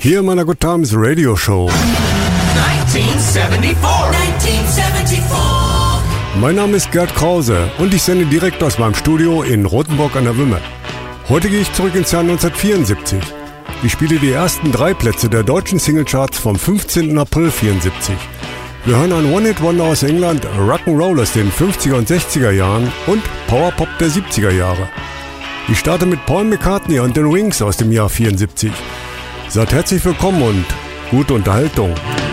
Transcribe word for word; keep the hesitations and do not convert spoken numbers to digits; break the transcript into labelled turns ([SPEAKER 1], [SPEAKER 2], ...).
[SPEAKER 1] Hier in meiner Good Times Radio Show. neunzehnhundertvierundsiebzig. Mein Name ist Gerd Krause und ich sende direkt aus meinem Studio in Rothenburg an der Wümme. Heute gehe ich zurück ins Jahr neunzehnhundertvierundsiebzig. Ich spiele die ersten drei Plätze der deutschen Singlecharts vom fünfzehnten April vierundsiebzig. Wir hören ein One-Hit-Wonder aus England, Rock'n'Roll aus den fünfziger und sechziger Jahren und Powerpop der siebziger Jahre. Ich starte mit Paul McCartney und den Wings aus dem Jahr vierundsiebzig. Seid herzlich willkommen und gute Unterhaltung.